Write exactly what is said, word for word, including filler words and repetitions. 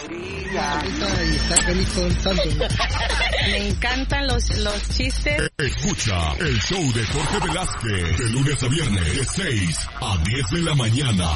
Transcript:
Y está feliz con Santos. Me encantan los, los chistes. Escucha el show de Jorge Velázquez de lunes a viernes de seis a diez de la mañana